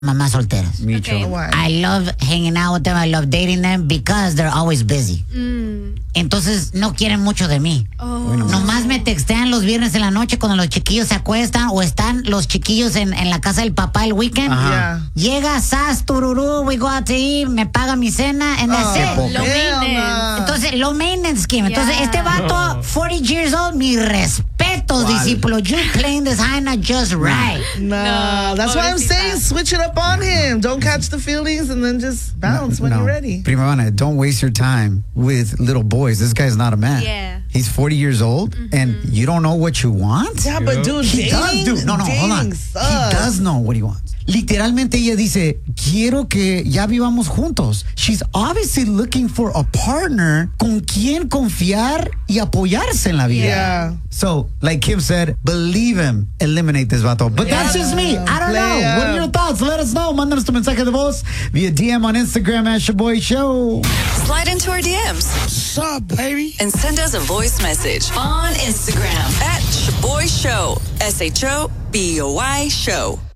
mamás solteras. Okay. I love hanging out with them. I love dating them because they're always busy. Entonces no quieren mucho de mí. Nomás me textean los viernes en la noche cuando los chiquillos se acuestan o están los chiquillos en la casa del papá el weekend. Llega, sas, tururú, we go out to eat, me paga mi cena, and that's it. Low maintenance. Entonces, low maintenance scheme. Entonces, este vato, 40 years old, mi respeto, discípulo. You playing this hyena just right. No, that's why I'm saying switch it up on him. Don't catch the feelings and then just bounce when you're ready. Prima Ivana, don't waste your time with little boys. This guy's not a man. Yeah. He's 40 years old, and you don't know what you want? Yeah, but dude, He does do. No, hold on. He does know what he wants. Literalmente ella dice, quiero que ya vivamos juntos. She's obviously looking for a partner con quien confiar y apoyarse en la vida. Yeah. So, like Kim said, believe him, eliminate this vato. But that's just me. I don't know. What are your thoughts? Let us know. Mándanos tu mensaje de voz via DM on Instagram at Shaboy Show. Slide into our DMs. What's up, baby? And send us a voice message on Instagram at Shaboy Show. SHOBOY Show.